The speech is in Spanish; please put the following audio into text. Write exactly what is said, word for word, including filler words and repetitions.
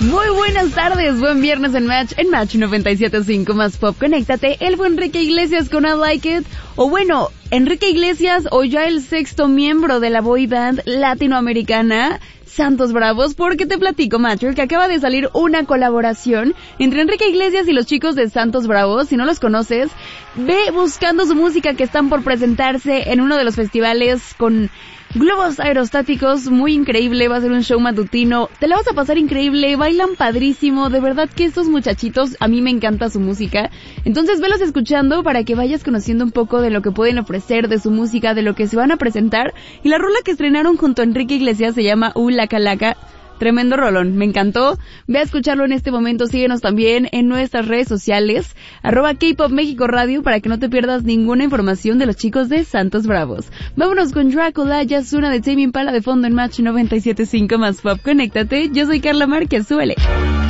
Muy buenas tardes, buen viernes en Match, en Match noventa y siete punto cinco más Pop. Conéctate, el buen Enrique Iglesias con I Like It, o bueno, Enrique Iglesias o ya el sexto miembro de la boy band latinoamericana Santos Bravos, porque te platico, macho, que acaba de salir una colaboración entre Enrique Iglesias y los chicos de Santos Bravos. Si no los conoces, ve buscando su música, que están por presentarse en uno de los festivales con globos aerostáticos, muy increíble, va a ser un show matutino, te la vas a pasar increíble, bailan padrísimo, de verdad que estos muchachitos, a mí me encanta su música, entonces velos escuchando para que vayas conociendo un poco de lo que pueden ofrecer, de su música, de lo que se van a presentar, y la rola que estrenaron junto a Enrique Iglesias se llama Uh Laca Laca. Tremendo rolón, me encantó. Ve a escucharlo en este momento, síguenos también en nuestras redes sociales, arroba K-Pop México Radio, para que no te pierdas ninguna información de los chicos de Santos Bravos. Vámonos con Drácula, ya suena de Tame Impala de fondo en Match noventa y siete punto cinco más Pop. Conéctate, yo soy Carla Márquez, súbele.